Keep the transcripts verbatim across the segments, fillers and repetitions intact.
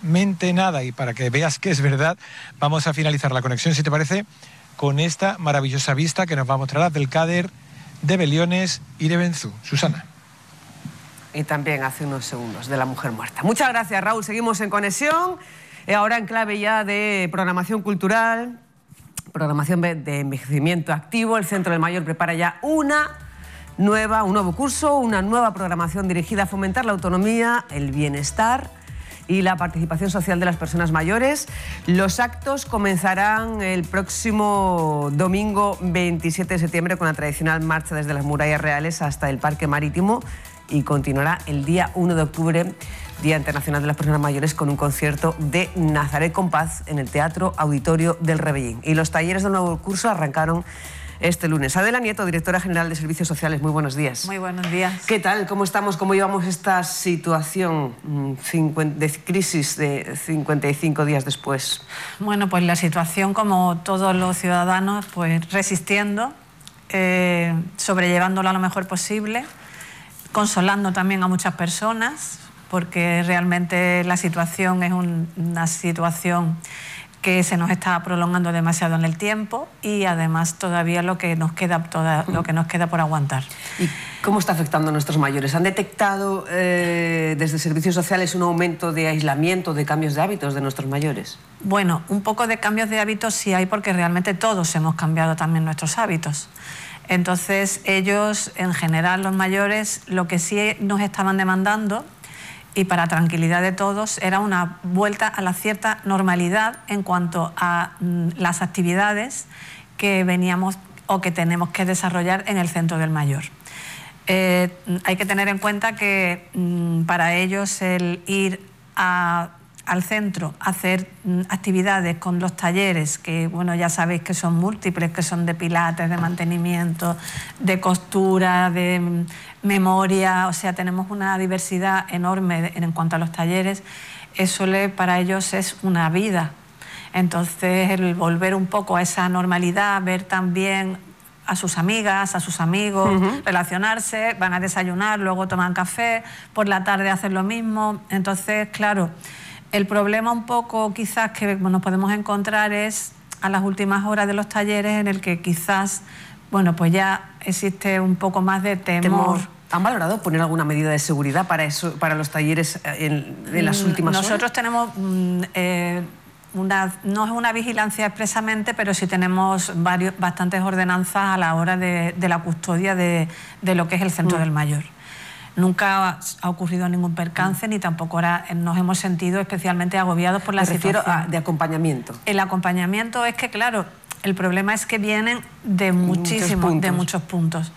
absolutamente nada. Y para que veas que es verdad, vamos a finalizar la conexión, si te parece, con esta maravillosa vista que nos va a mostrar Abdelkader de Beliones y de Benzú. Susana. Y también hace unos segundos de la mujer muerta. Muchas gracias, Raúl. Seguimos en conexión. Ahora en clave ya de programación cultural, programación de envejecimiento activo. El Centro del Mayor prepara ya una nueva, un nuevo curso, una nueva programación dirigida a fomentar la autonomía, el bienestar y la participación social de las personas mayores. Los actos comenzarán el próximo domingo veintisiete de septiembre con la tradicional marcha desde las Murallas Reales hasta el Parque Marítimo y continuará el día uno de octubre, Día Internacional de las Personas Mayores, con un concierto de Nazaret Compás en el Teatro Auditorio del Rebellín. Y los talleres del nuevo curso arrancaron este lunes. Adela Nieto, directora general de Servicios Sociales, muy buenos días. Muy buenos días. ¿Qué tal? ¿Cómo estamos? ¿Cómo llevamos esta situación de crisis de cincuenta y cinco días después? Bueno, pues la situación, como todos los ciudadanos, pues resistiendo, eh, sobrellevándola lo mejor posible, consolando también a muchas personas, porque realmente la situación es un, una situación que se nos está prolongando demasiado en el tiempo y además todavía lo que nos queda, toda, lo que nos queda por aguantar. ¿Y cómo está afectando a nuestros mayores? ¿Han detectado eh, desde Servicios Sociales un aumento de aislamiento, de cambios de hábitos de nuestros mayores? Bueno, un poco de cambios de hábitos sí hay, porque realmente todos hemos cambiado también nuestros hábitos. Entonces ellos, en general los mayores, lo que sí nos estaban demandando, y para tranquilidad de todos, era una vuelta a la cierta normalidad en cuanto a mm, las actividades que veníamos o que tenemos que desarrollar en el Centro del Mayor. Eh, hay que tener en cuenta que mm, para ellos el ir a al centro, hacer mm, actividades con los talleres, que bueno, ya sabéis que son múltiples, que son de pilates, de mantenimiento, de costura, de mm, memoria, o sea, tenemos una diversidad enorme en, en cuanto a los talleres. Eso le, para ellos es una vida. Entonces, el volver un poco a esa normalidad, ver también a sus amigas, a sus amigos, uh-huh. relacionarse, van a desayunar, luego toman café, por la tarde hacen lo mismo. Entonces, claro, el problema un poco quizás que nos podemos encontrar es a las últimas horas de los talleres en el que quizás, bueno, pues ya existe un poco más de temor. temor. ¿Han valorado poner alguna medida de seguridad para eso, para los talleres en, en las últimas Nosotros horas? Nosotros tenemos, eh, una, no es una vigilancia expresamente, pero sí tenemos varios, bastantes ordenanzas a la hora de, de la custodia de, de lo que es el Centro mm. del Mayor. Nunca ha ocurrido ningún percance, mm. ni tampoco ahora nos hemos sentido especialmente agobiados por la Me refiero situación. A, de acompañamiento. El acompañamiento es que, claro, el problema es que vienen de muchísimos, muchos de muchos puntos.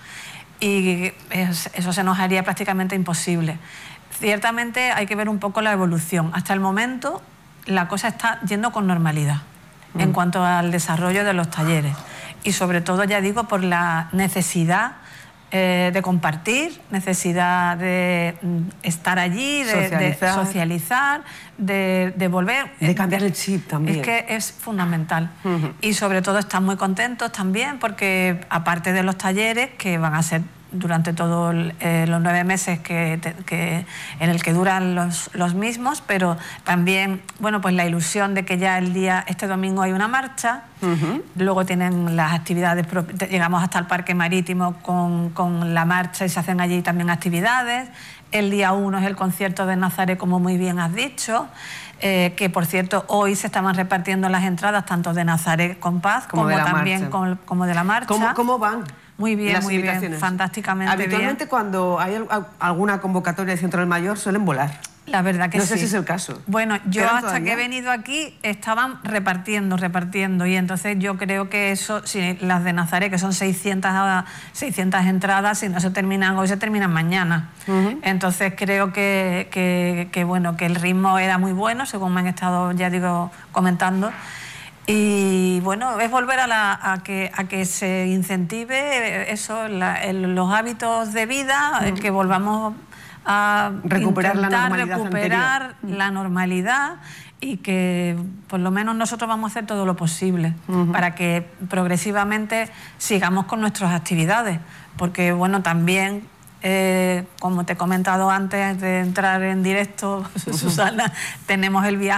Y es, eso se nos haría prácticamente imposible. Ciertamente hay que ver un poco la evolución. Hasta el momento la cosa está yendo con normalidad mm. en cuanto al desarrollo de los talleres. Y sobre todo, ya digo, por la necesidad Eh, de compartir, necesidad de mm, estar allí, de socializar, de, socializar, de, de volver... De cambiar el chip también. Es que es fundamental. Uh-huh. Y sobre todo están muy contentos también porque, aparte de los talleres, que van a ser durante todos eh, los nueve meses que, que, en el que duran los, los mismos, pero también, bueno, pues la ilusión de que ya el día, este domingo hay una marcha, uh-huh. luego tienen las actividades, llegamos hasta el Parque Marítimo con, con la marcha y se hacen allí también actividades. El día uno es el concierto de Nazaret, como muy bien has dicho, eh, que por cierto hoy se estaban repartiendo las entradas tanto de Nazaret Compás como, como también con, como de la marcha. ¿Cómo, cómo van? Muy bien, muy bien, fantásticamente bien. Habitualmente cuando hay alguna convocatoria de Centro del Mayor suelen volar. La verdad que sí. sí. No sé si es el caso. Bueno, yo hasta todavía? que he venido aquí estaban repartiendo, repartiendo y entonces yo creo que eso, si las de Nazaret, que son seiscientas, seiscientas entradas, si no se terminan hoy, se terminan mañana. Uh-huh. Entonces creo que, que, que, bueno, que el ritmo era muy bueno, según me han estado, ya digo, comentando. Y bueno, es volver a, la, a, que, a que se incentive eso, la, el, los hábitos de vida, mm. que volvamos a recuperar la normalidad recuperar anterior. la normalidad y que por lo menos nosotros vamos a hacer todo lo posible uh-huh. para que progresivamente sigamos con nuestras actividades, porque bueno, también eh, como te he comentado antes de entrar en directo, Susana, tenemos el viaje